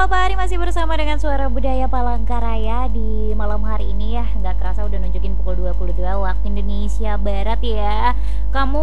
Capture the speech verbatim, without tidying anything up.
halo Pak Ari, masih bersama dengan Suara Budaya Palangkaraya di malam hari ini ya. Nggak kerasa udah nunjukin pukul dua puluh dua waktu Indonesia Barat ya. Kamu